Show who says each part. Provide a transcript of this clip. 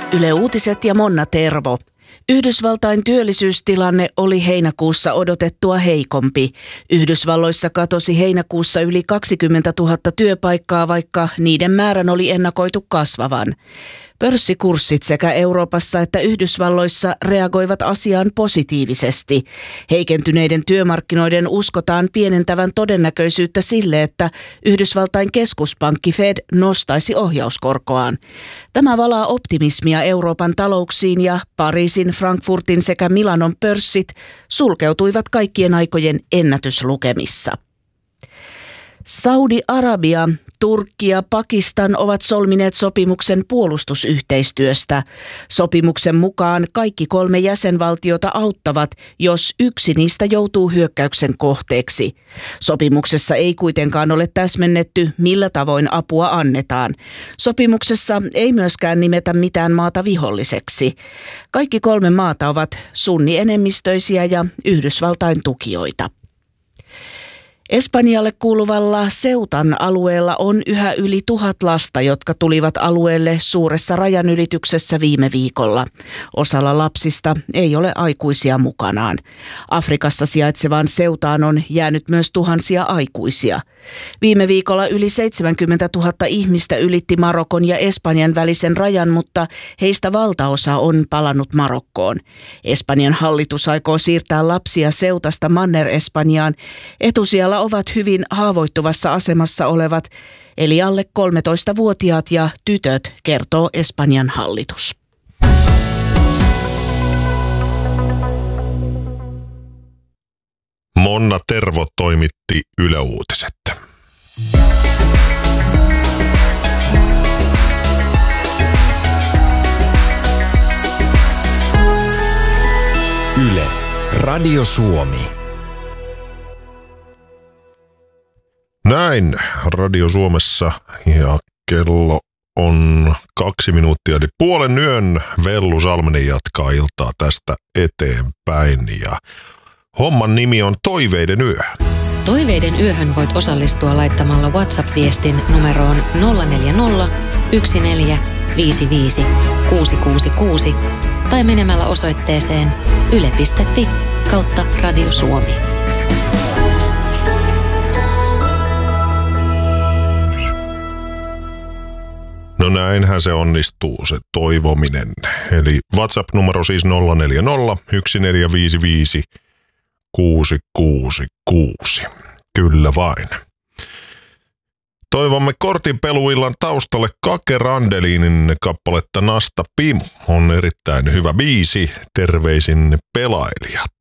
Speaker 1: Yle Uutiset ja Monna Tervo. Yhdysvaltain työllisyystilanne oli heinäkuussa odotettua heikompi. Yhdysvalloissa katosi heinäkuussa yli 20 000 työpaikkaa, vaikka niiden määrän oli ennakoitu kasvavan. Pörssikurssit sekä Euroopassa että Yhdysvalloissa reagoivat asiaan positiivisesti. Heikentyneiden työmarkkinoiden uskotaan pienentävän todennäköisyyttä sille, että Yhdysvaltain keskuspankki Fed nostaisi ohjauskorkoaan. Tämä valaa optimismia Euroopan talouksiin ja Pariisin, Frankfurtin sekä Milanon pörssit sulkeutuivat kaikkien aikojen ennätyslukemissa. Saudi-Arabia, Turkki ja Pakistan ovat solmineet sopimuksen puolustusyhteistyöstä. Sopimuksen mukaan kaikki 3 jäsenvaltiota auttavat, jos yksi niistä joutuu hyökkäyksen kohteeksi. Sopimuksessa ei kuitenkaan ole täsmennetty, millä tavoin apua annetaan. Sopimuksessa ei myöskään nimetä mitään maata viholliseksi. Kaikki 3 maata ovat sunnienemmistöisiä ja Yhdysvaltain tukijoita. Espanjalle kuuluvalla Ceutan alueella on yhä yli 1000 lasta, jotka tulivat alueelle suuressa rajanylityksessä viime viikolla. Osalla lapsista ei ole aikuisia mukanaan. Afrikassa sijaitsevaan Ceutaan on jäänyt myös tuhansia aikuisia. Viime viikolla yli 70 000 ihmistä ylitti Marokon ja Espanjan välisen rajan, mutta heistä valtaosa on palannut Marokkoon. Espanjan hallitus aikoo siirtää lapsia Ceutasta Manner-Espanjaan. Etusijalla ovat hyvin haavoittuvassa asemassa olevat, eli alle 13-vuotiaat ja tytöt, kertoo Espanjan hallitus.
Speaker 2: Monna Tervo toimitti Yle Uutiset.
Speaker 3: Yle, Radio Suomi.
Speaker 2: Näin Radio Suomessa ja kello on 2 minuuttia eli puolen yön. Vellu Salminen jatkaa iltaa tästä eteenpäin ja homman nimi on Toiveiden yö.
Speaker 4: Toiveiden yöhön voit osallistua laittamalla WhatsApp-viestin numeroon 040 1455 666 tai menemällä osoitteeseen yle.fi/Radio Suomi.
Speaker 2: No näinhän se onnistuu, se toivominen. Eli WhatsApp-numero siis 040 1455 666. Kyllä vain. Toivomme kortinpeluillan taustalle Kake Randelinin kappaletta Nasta Pimu. On erittäin hyvä biisi. Terveisin pelailijat.